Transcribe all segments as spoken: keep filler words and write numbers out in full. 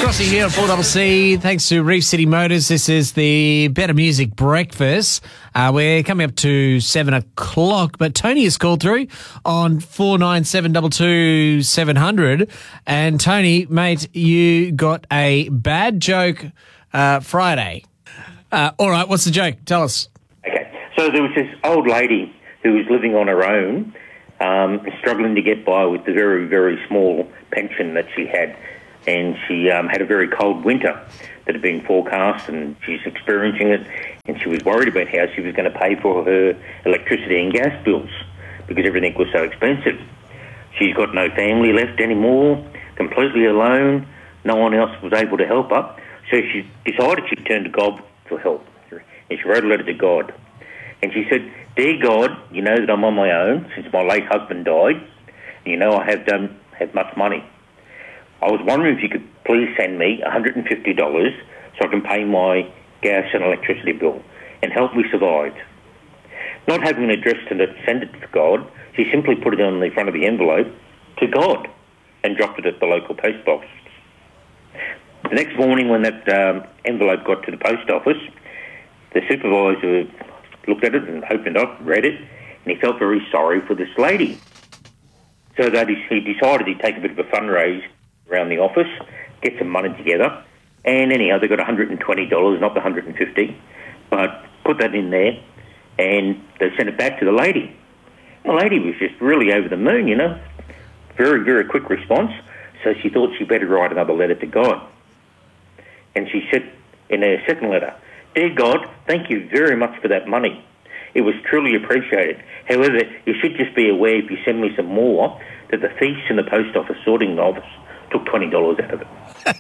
Crossing here at four C C. Thanks to Reef City Motors. This is the Better Music Breakfast. Uh, we're coming up to seven o'clock, but Tony has called through on four nine seven two two seven hundred. And Tony, mate, you got a bad joke uh, Friday. Uh, all right, what's the joke? Tell us. Okay, so there was this old lady who was living on her own, um, struggling to get by with the very, very small pension that she had. And she um, had a very cold winter that had been forecast, and she's experiencing it, and she was worried about how she was going to pay for her electricity and gas bills because everything was so expensive. She's got no family left anymore, completely alone. No one else was able to help her. So she decided she'd turn to God for help. And she wrote a letter to God. And she said, "Dear God, you know that I'm on my own since my late husband died. And you know I have done have much money. I was wondering if you could please send me one hundred fifty dollars so I can pay my gas and electricity bill and help me survive." Not having an address to send it to God, she simply put it on the front of the envelope to God and dropped it at the local post box. The next morning when that um, envelope got to the post office, the supervisor looked at it and opened it up, read it, and he felt very sorry for this lady. So that he, he decided he'd take a bit of a fundraise around the office, get some money together, and anyhow, they got one hundred twenty dollars, not the one hundred fifty dollars, but put that in there, and they sent it back to the lady. The lady was just really over the moon, you know, very, very quick response, so she thought she better write another letter to God. And she said in her second letter, "Dear God, thank you very much for that money. It was truly appreciated. However, you should just be aware if you send me some more that the thieves in the post office sorting office took twenty dollars out of it."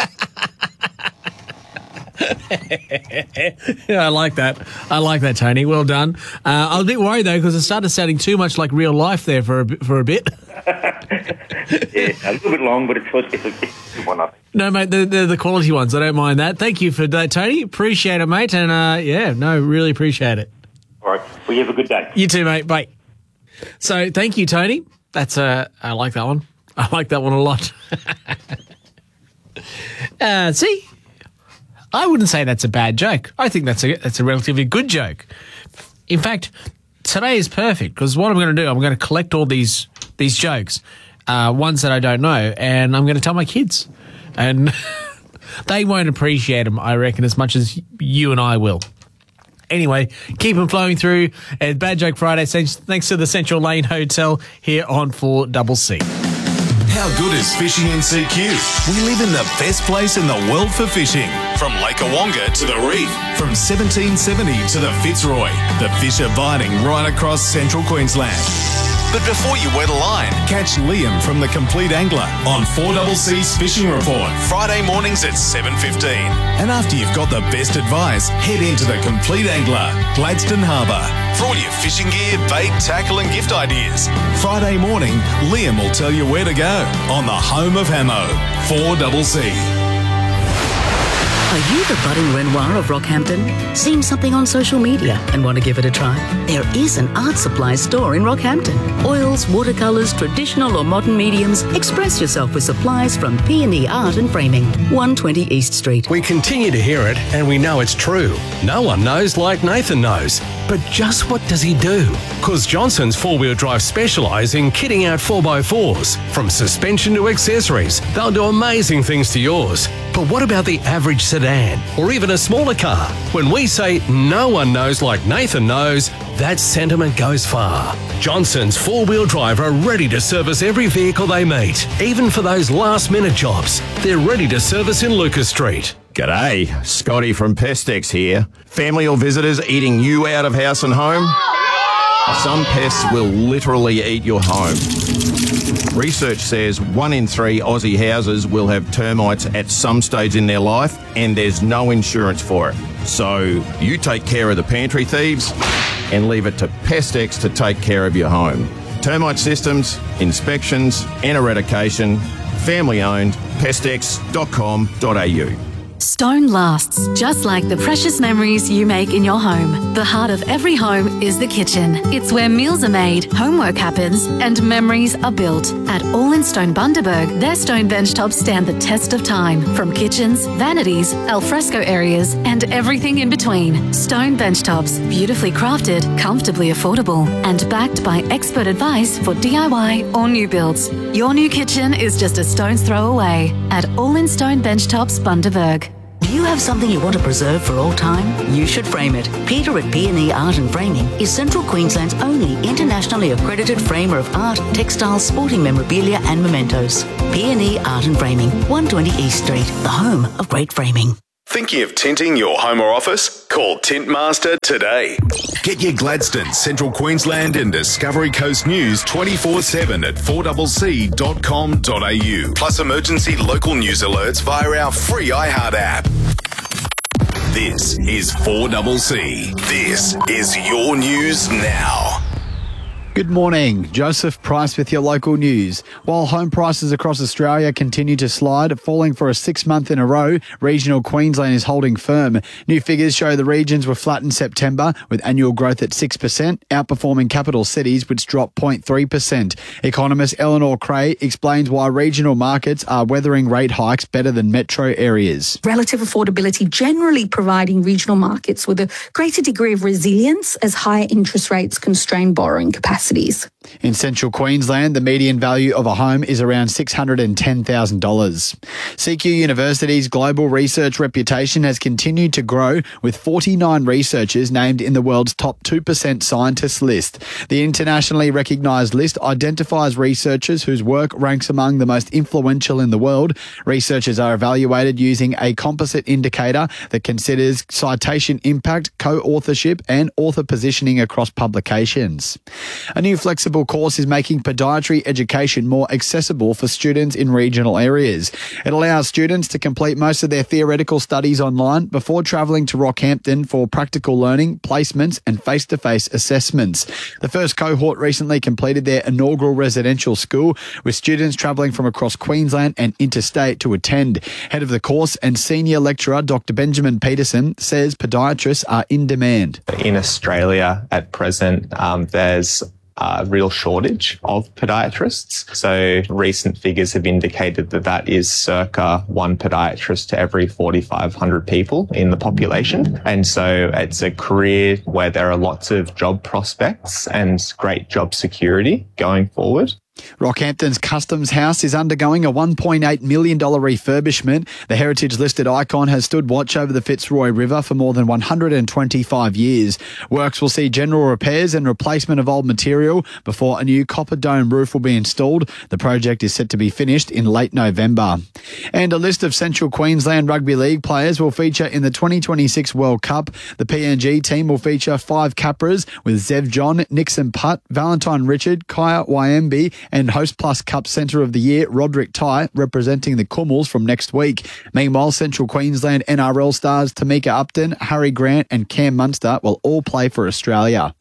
Yeah, I like that. I like that, Tony. Well done. Uh, I was a bit worried, though, because it started sounding too much like real life there for a, for a bit. Yeah, a little bit long, but it's, it's a good one, I think. No, mate, they're, they're the quality ones. I don't mind that. Thank you for that, Tony. Appreciate it, mate. And, uh, yeah, no, really appreciate it. All right. Well, you have a good day. You too, mate. Bye. So, thank you, Tony. That's uh, I like that one. I like that one a lot. uh, see, I wouldn't say that's a bad joke. I think that's a that's a relatively good joke. In fact, today is perfect because what I'm going to do, I'm going to collect all these these jokes, uh, ones that I don't know, and I'm going to tell my kids, and they won't appreciate them, I reckon, as much as you and I will. Anyway, keep them flowing through. Uh, Bad Joke Friday, thanks to the Central Lane Hotel here on four C C. How good is fishing in C Q? We live in the best place in the world for fishing. From Lake Awonga to the Reef, from seventeen seventy to the Fitzroy, the fish are biting right across central Queensland. But before you wet a line, catch Liam from The Complete Angler on four C C's Fishing Report, Friday mornings at seven fifteen. And after you've got the best advice, head into The Complete Angler, Gladstone Harbour, for all your fishing gear, bait, tackle and gift ideas. Friday morning, Liam will tell you where to go on the home of Hamo, four C C. Are you the budding Renoir of Rockhampton? Seen something on social media and want to give it a try? There is an art supply store in Rockhampton. Oils, watercolours, traditional or modern mediums. Express yourself with supplies from P and E Art and Framing, one twenty East Street. We continue to hear it and we know it's true. No one knows like Nathan knows. But just what does he do? Because Johnson's four-wheel drive specialise in kitting out four by fours. From suspension to accessories, they'll do amazing things to yours. But what about the average sedan or even a smaller car? When we say no one knows like Nathan knows, that sentiment goes far. Johnson's four-wheel drive are ready to service every vehicle they meet, even for those last-minute jobs. They're ready to service in Lucas Street. G'day, Scotty from Pestex here. Family or visitors eating you out of house and home? Some pests will literally eat your home. Research says one in three Aussie houses will have termites at some stage in their life, and there's no insurance for it. So you take care of the pantry thieves and leave it to Pestex to take care of your home. Termite systems, inspections and eradication, family owned, pestex dot com dot a u. Stop Stone lasts, just like the precious memories you make in your home. The heart of every home is the kitchen. It's where meals are made, homework happens, and memories are built. At All in Stone Bundaberg, their stone benchtops stand the test of time. From kitchens, vanities, alfresco areas, and everything in between. Stone benchtops, beautifully crafted, comfortably affordable, and backed by expert advice for D I Y or new builds. Your new kitchen is just a stone's throw away at All in Stone Benchtops Bundaberg. Do you have something you want to preserve for all time? You should frame it. Peter at P and E Art and Framing is Central Queensland's only internationally accredited framer of art, textiles, sporting memorabilia and mementos. P and E Art and Framing, one twenty East Street, the home of great framing. Thinking of tinting your home or office? Call Tintmaster today. Get your Gladstone, Central Queensland and Discovery Coast news twenty-four seven at four c c dot com dot a u. Plus emergency local news alerts via our free iHeart app. This is four C C. This is your news now. Good morning. Joseph Price with your local news. While home prices across Australia continue to slide, falling for a sixth month in a row, regional Queensland is holding firm. New figures show the regions were flat in September, with annual growth at six percent, outperforming capital cities, which dropped zero point three percent. Economist Eleanor Cray explains why regional markets are weathering rate hikes better than metro areas. Relative affordability generally providing regional markets with a greater degree of resilience as higher interest rates constrain borrowing capacity. In central Queensland, the median value of a home is around six hundred ten thousand dollars. C Q University's global research reputation has continued to grow, with forty-nine researchers named in the world's top two percent scientists list. The internationally recognised list identifies researchers whose work ranks among the most influential in the world. Researchers are evaluated using a composite indicator that considers citation impact, co-authorship and author positioning across publications. A new flexible course is making podiatry education more accessible for students in regional areas. It allows students to complete most of their theoretical studies online before travelling to Rockhampton for practical learning, placements and face-to-face assessments. The first cohort recently completed their inaugural residential school, with students travelling from across Queensland and interstate to attend. Head of the course and senior lecturer Doctor Benjamin Peterson says podiatrists are in demand. In Australia at present, um, there's a real shortage of podiatrists. So recent figures have indicated that that is circa one podiatrist to every forty-five hundred people in the population. And so it's a career where there are lots of job prospects and great job security going forward. Rockhampton's Customs House is undergoing a one point eight million dollars refurbishment. The heritage-listed icon has stood watch over the Fitzroy River for more than one hundred twenty-five years. Works will see general repairs and replacement of old material before a new copper dome roof will be installed. The project is set to be finished in late November. And a list of Central Queensland Rugby League players will feature in the twenty twenty-six World Cup. The P N G team will feature five Capras with Zev John, Nixon Putt, Valentine Richard, Kaya Wyembi, and Host Plus Cup Centre of the Year, Roderick Tai, representing the Kummels from next week. Meanwhile, Central Queensland N R L stars Tamika Upton, Harry Grant and Cam Munster will all play for Australia.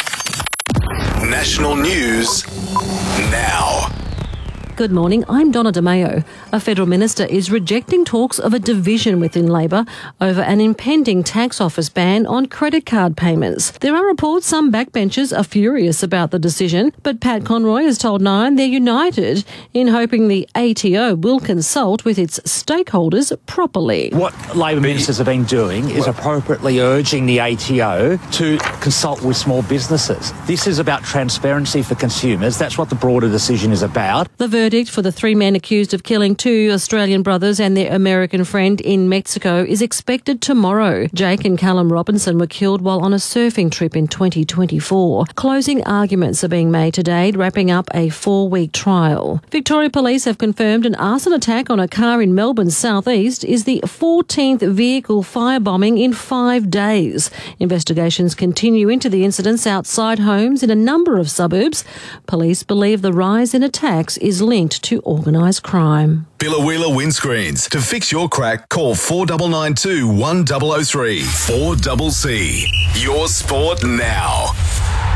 National news now. Good morning, I'm Donna DeMayo. A federal minister is rejecting talks of a division within Labor over an impending tax office ban on credit card payments. There are reports some backbenchers are furious about the decision, but Pat Conroy has told Nine they're united in hoping the A T O will consult with its stakeholders properly. What Labor ministers have been doing is appropriately urging the A T O to consult with small businesses. This is about transparency for consumers. That's what the broader decision is about. The verdict for the three men accused of killing two Australian brothers and their American friend in Mexico is expected tomorrow. Jake and Callum Robinson were killed while on a surfing trip in twenty twenty-four. Closing arguments are being made today, wrapping up a four-week trial. Victoria Police have confirmed an arson attack on a car in Melbourne's southeast is the fourteenth vehicle firebombing in five days. Investigations continue into the incidents outside homes in a number of suburbs. Police believe the rise in attacks is linked to organised crime. Billa Windscreens. To fix your crack, call four nine nine two, one zero zero three. four C C. Your sport now.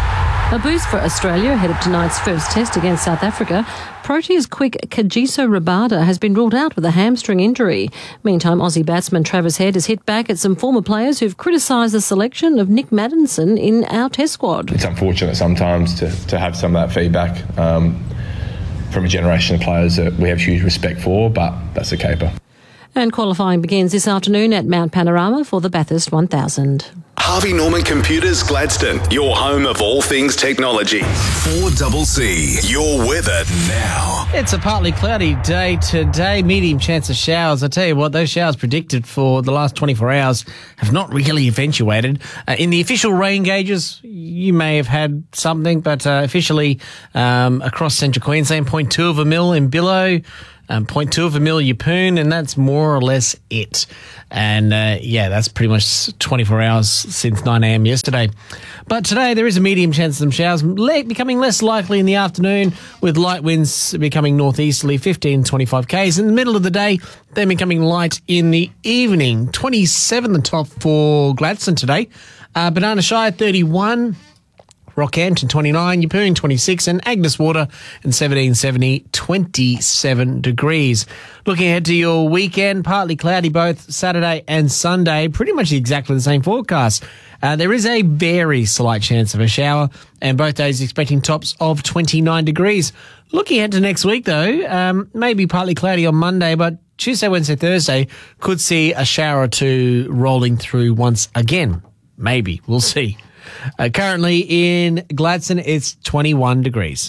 A boost for Australia ahead of tonight's first test against South Africa. Proteas quick Kagiso Rabada has been ruled out with a hamstring injury. Meantime, Aussie batsman Travis Head has hit back at some former players who've criticised the selection of Nick Maddinson in our test squad. It's unfortunate sometimes to, to have some of that feedback um, from a generation of players that we have huge respect for, but that's a caper. And qualifying begins this afternoon at Mount Panorama for the Bathurst one thousand. Harvey Norman Computers Gladstone, your home of all things technology. four C C, your weather now. It's a partly cloudy day today, medium chance of showers. I tell you what, those showers predicted for the last twenty-four hours have not really eventuated. Uh, in the official rain gauges, you may have had something, but uh, officially um, across central Queensland, zero point two of a mil in Billow, Um, zero point two of a mil Yeppoon, and that's more or less it. And uh, yeah, that's pretty much twenty-four hours since nine a.m. yesterday. But today there is a medium chance of some showers, le- becoming less likely in the afternoon, with light winds becoming northeasterly, fifteen to twenty-five kays. In the middle of the day, then becoming light in the evening. twenty-seven the top for Gladstone today. Uh, Banana Shire, thirty-one. Rockhampton, twenty-nine, Yeppoon, twenty-six, and Agnes Water and seventeen seventy, twenty-seven degrees. Looking ahead to your weekend, partly cloudy both Saturday and Sunday, pretty much exactly the same forecast. Uh, there is a very slight chance of a shower, and both days expecting tops of twenty-nine degrees. Looking ahead to next week, though, um, maybe partly cloudy on Monday, but Tuesday, Wednesday, Thursday could see a shower or two rolling through once again. Maybe. We'll see. Uh, currently in Gladstone, it's twenty-one degrees.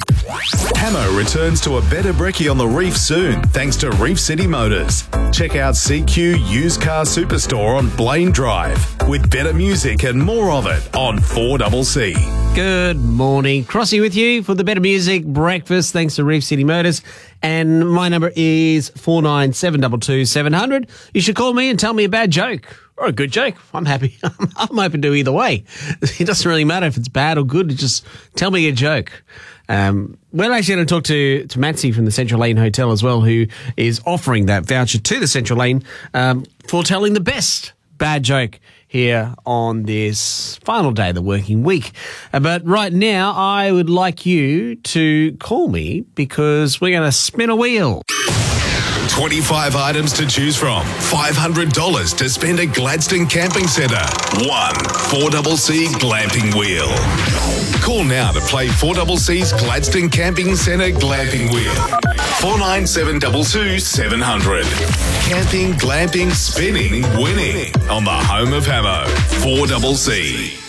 Hamo returns to a better brekkie on the reef soon, thanks to Reef City Motors. Check out C Q Used Car Superstore on Blaine Drive, with better music and more of it on four C C. Good morning. Crossy with you for the Better Music Breakfast, thanks to Reef City Motors. And my number is four nine seven two two seven zero zero. You should call me and tell me a bad joke. Or a good joke. I'm happy. I'm open to either way. It doesn't really matter if it's bad or good. Just tell me a joke. Um, we're actually going to talk to, to Matsy from the Central Lane Hotel as well, who is offering that voucher to the Central Lane um, for telling the best bad joke here on this final day of the working week. Uh, but right now, I would like you to call me because we're going to spin a wheel. twenty-five items to choose from. five hundred dollars to spend at Gladstone Camping Centre. One four C C Glamping Wheel. Call now to play four C C's Gladstone Camping Centre Glamping Wheel. four nine seven two two seven zero zero. Camping, glamping, spinning, winning on the home of Hamo. four C C.